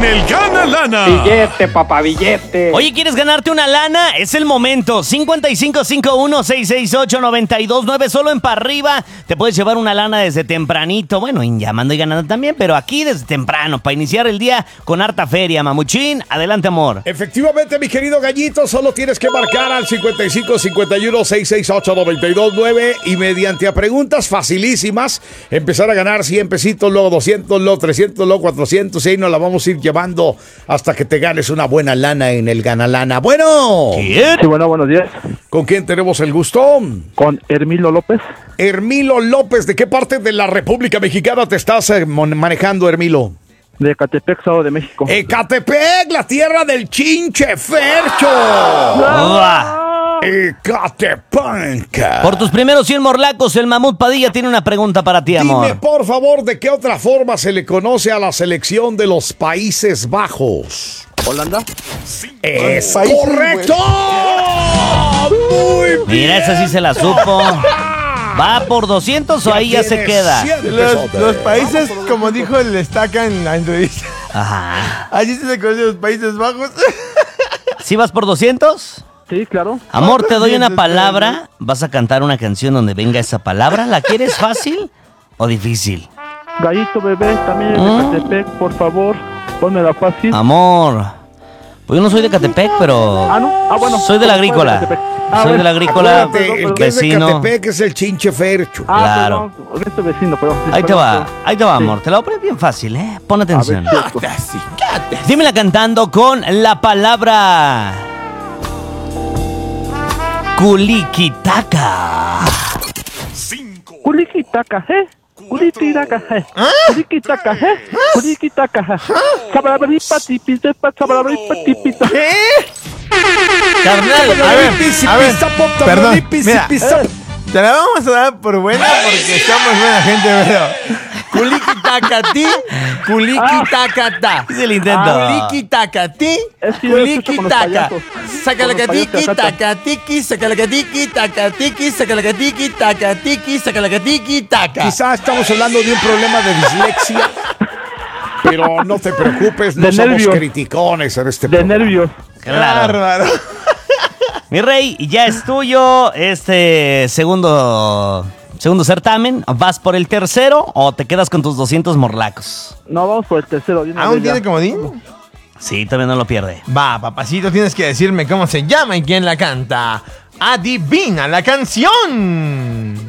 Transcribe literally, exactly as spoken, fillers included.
el Gana Lana. Billete, papá, billete. Oye, ¿quieres ganarte una lana? Es el momento. cincuenta y cinco cincuenta y uno, seiscientos sesenta y ocho, noventa y dos nueve. Solo en para arriba te puedes llevar una lana desde tempranito. Bueno, y llamando y ganando también, pero aquí desde temprano, para iniciar el día con harta feria. Mamuchín, adelante, amor. Efectivamente, mi querido Gallito, solo tienes que marcar al cincuenta y cinco cincuenta y uno, seiscientos sesenta y ocho, noventa y dos nueve y mediante a preguntas facilísimas empezar a ganar cien pesitos, luego doscientos, luego trescientos, luego cuatrocientos y ahí nos la vamos a ir llevando hasta que te ganes una buena lana en el Gana Lana. Bueno. ¿Quién? Sí, bueno, buenos días. ¿Con quién tenemos el gusto? Con Hermilo López. Hermilo López, ¿de qué parte de la República Mexicana te estás eh, manejando, Hermilo? De Ecatepec, Estado de México. Ecatepec, la tierra del chinche Fercho. Uah. Ecatepec. Por tus primeros cien morlacos, el Mamut Padilla tiene una pregunta para ti, amor. Dime, por favor, ¿de qué otra forma se le conoce a la selección de los Países Bajos? ¿Holanda? ¡Es correcto! Muy bien. Mira, esa sí se la supo. ¿Va por doscientos o ahí ya se tienes queda? cien Los, pesotes. los países, como dijo el Estaca en la entrevista, Ajá. allí se le conocen los Países Bajos. ¿Sí vas por doscientos? Sí, claro. Amor, te doy una palabra. Vas a cantar una canción donde venga esa palabra. ¿La quieres fácil o difícil? Gallito bebé, también de ¿Mm? Ecatepec, por favor, ponmela fácil. Amor, pues yo no soy de Catepec, pero Ah, ¿no? Ah, bueno. soy de la agrícola. Ecatepec. Ah, Soy bueno. de la agrícola, Acuérdate, el que es de vecino. Ecatepec es el chinche Fercho. Ah, Claro. perdón, resto vecino, pero... Ahí te va, ahí te va, amor. Te la voy a poner bien fácil, ¿eh? Pon atención. A ver, cierto. Dímela cantando con la palabra Culiquitaca. Culiquitaca, ¿eh? Culiquitaca, ¿eh? Culiquitaca, ¿eh? Culiquitaca, ¿eh? Sabalabripatipita, sabalabripatipita. Carnal, a ver, a ver, perdón, mira, te la vamos a dar por buena porque somos buena gente, pero... Culiquitacati, culiquitacata. Es el intento. Culiquitacati, Es que yo escucho con los culiquitaca. payasos. Sacalacatiqui, Con los payasos que tacatiqui, sacalacatiqui, tacatiqui, sacalacatiqui, tacatiqui, sacalacatiqui, taca. Quizá estamos hablando de un problema de dislexia, pero no te preocupes, no De somos nervios. criticones en este De programa. nervios. Claro. Bárbaro. Mi rey, ya es tuyo este segundo, segundo certamen. ¿Vas por el tercero o te quedas con tus doscientos morlacos? No, vamos por el tercero. de una ¿Aún vez ya. tiene comodín? Sí, todavía no lo pierde. Va, papacito, tienes que decirme cómo se llama y quién la canta. Adivina la canción.